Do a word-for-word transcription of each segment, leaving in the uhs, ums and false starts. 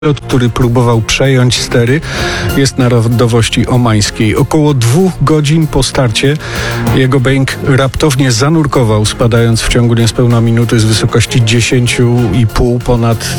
Pilot, który próbował przejąć stery, jest narodowości omańskiej. Około dwóch godzin po starcie jego Boeing raptownie zanurkował, spadając w ciągu niespełna minuty z wysokości dziesięć i pół ponad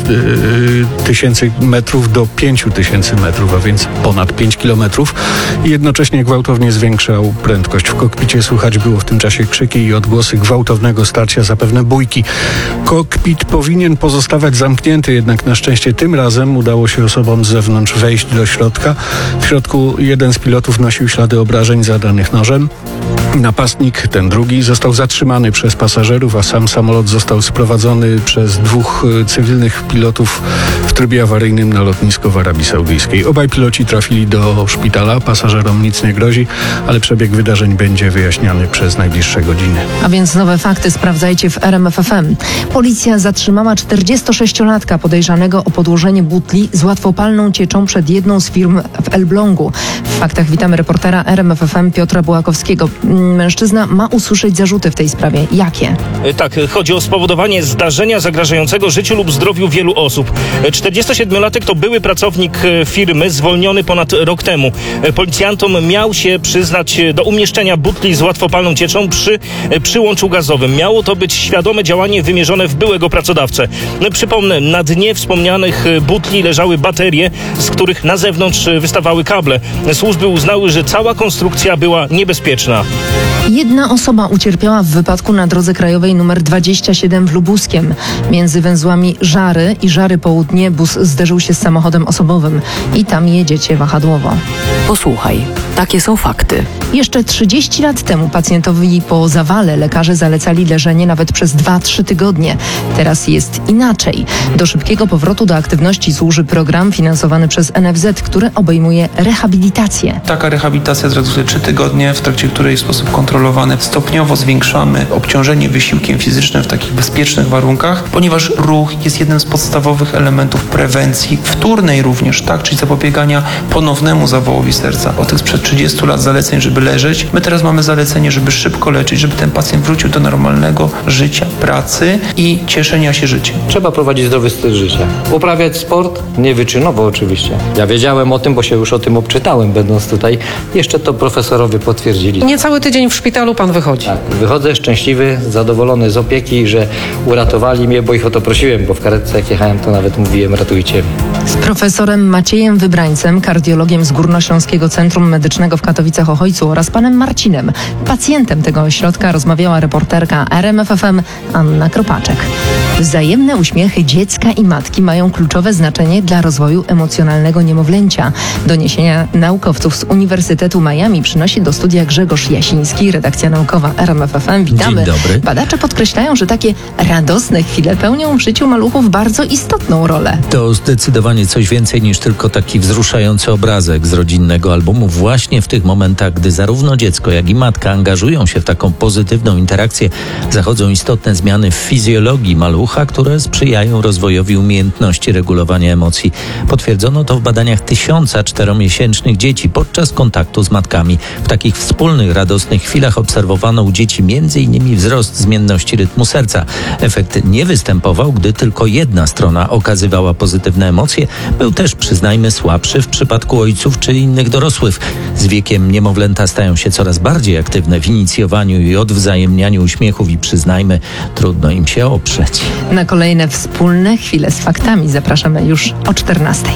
yy, tysięcy metrów do pięć tysięcy metrów, a więc ponad pięć kilometrów, i jednocześnie gwałtownie zwiększał prędkość. W kokpicie słychać było w tym czasie krzyki i odgłosy gwałtownego starcia, zapewne bójki. Kokpit powinien pozostawać zamknięty, jednak na szczęście tym razem udało się osobom z zewnątrz wejść do środka. W środku jeden z pilotów nosił ślady obrażeń zadanych nożem. Napastnik, ten drugi, został zatrzymany przez pasażerów, a sam samolot został sprowadzony przez dwóch cywilnych pilotów w trybie awaryjnym na lotnisko w Arabii Saudyjskiej. Obaj piloci trafili do szpitala, pasażerom nic nie grozi, ale przebieg wydarzeń będzie wyjaśniany przez najbliższe godziny. A więc nowe fakty sprawdzajcie w R M F F M. Policja zatrzymała czterdziestosześciolatka podejrzanego o podłożenie butli z łatwopalną cieczą przed jedną z firm w Elblągu. W faktach witamy reportera R M F F M Piotra Bułakowskiego. Mężczyzna ma usłyszeć zarzuty w tej sprawie. Jakie? Tak, chodzi o spowodowanie zdarzenia zagrażającego życiu lub zdrowiu wielu osób. czterdziestosiedmiolatek to były pracownik firmy, zwolniony ponad rok temu. Policjantom miał się przyznać do umieszczenia butli z łatwopalną cieczą przy przyłączu gazowym. Miało to być świadome działanie wymierzone w byłego pracodawcę. Przypomnę, na dnie wspomnianych butli leżały baterie, z których na zewnątrz wystawały kable. Służby uznały, że cała konstrukcja była niebezpieczna. Jedna osoba ucierpiała w wypadku na drodze krajowej nr dwadzieścia siedem w Lubuskiem. Między węzłami Żary i Żary Południe bus zderzył się z samochodem osobowym i tam jedziecie wahadłowo. Posłuchaj, takie są fakty. Jeszcze trzydzieści lat temu pacjentowi po zawale lekarze zalecali leżenie nawet przez dwa trzy tygodnie. Teraz jest inaczej. Do szybkiego powrotu do aktywności służy program finansowany przez N F Z, który obejmuje rehabilitację. Taka rehabilitacja zrealizuje trzy tygodnie, w trakcie której w sposób kontrolowany stopniowo zwiększamy obciążenie wysiłkiem fizycznym w takich bezpiecznych warunkach, ponieważ ruch jest jednym z podstawowych elementów prewencji, wtórnej również, tak, czyli zapobiegania ponownemu zawołowi serca. O tych sprzed trzydziestu lat zaleceń, żeby leżeć, my teraz mamy zalecenie, żeby szybko leczyć, żeby ten pacjent wrócił do normalnego życia, pracy i cieszenia się życiem. Trzeba prowadzić zdrowy styl życia. Uprawiać sport, nie wyczynowo oczywiście. Ja wiedziałem o tym, bo się już o tym obczytałem, będąc tutaj. Jeszcze to profesorowie potwierdzili. Nie cały tydzień w szpitalu pan wychodzi. Tak, wychodzę szczęśliwy, zadowolony z opieki, że uratowali mnie, bo ich o to prosiłem, bo w karetce jak jechałem, to nawet mówiłem, ratujcie mnie. Z profesorem Maciejem Wybrańcem, kardiologiem z Górnośląskiego Centrum Medycznego w Katowicach-Ochojcu, oraz panem Marcinem, pacjentem tego ośrodka, rozmawiała reporterka R M F F M Anna Kropaczek. Wzajemne uśmiechy dziecka i matki mają kluczowe znaczenie dla rozwoju emocjonalnego niemowlęcia. Doniesienia naukowców z Uniwersytetu Miami przynosi do studia Grzegorz Jasiński, redakcja naukowa R M F F M. Witamy. Dzień dobry. Badacze podkreślają, że takie radosne chwile pełnią w życiu maluchów bardzo istotną rolę. To zdecydowanie coś więcej niż tylko taki wzruszający obrazek z rodzinnego albumu. Właśnie w tych momentach, gdy zarówno dziecko, jak i matka angażują się w taką pozytywną interakcję, zachodzą istotne zmiany w fizjologii malucha, które sprzyjają rozwojowi umiejętności regulowania emocji. Potwierdzono to w badaniach tysiąca czteromiesięcznych dzieci podczas kontaktu z matkami. W takich wspólnych, radosnych chwilach obserwowano u dzieci między innymi wzrost zmienności rytmu serca. Efekt nie występował, gdy tylko jedna strona okazywała pozytywne emocje. Był też, przyznajmy, słabszy w przypadku ojców czy innych dorosłych. Z wiekiem niemowlęta stają się coraz bardziej aktywne w inicjowaniu i odwzajemnianiu uśmiechów i, przyznajmy, trudno im się oprzeć. Na kolejne wspólne chwile z faktami zapraszamy już o czternastej.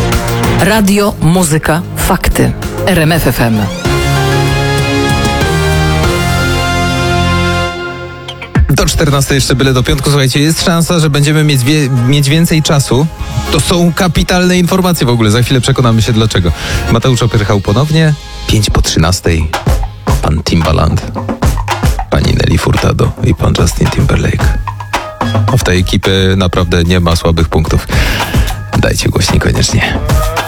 Radio, muzyka, fakty. R M F F M. Do czternastej jeszcze byle do piątku. Słuchajcie, jest szansa, że będziemy mieć, wie, mieć więcej czasu. To są kapitalne informacje w ogóle. Za chwilę przekonamy się dlaczego. Mateusz Opyrchał ponownie. pięć po trzynastej. Pan Timbaland, pani Nelly Furtado i pan Justin Timberlake. A w tej ekipy naprawdę nie ma słabych punktów. Dajcie głośniej koniecznie.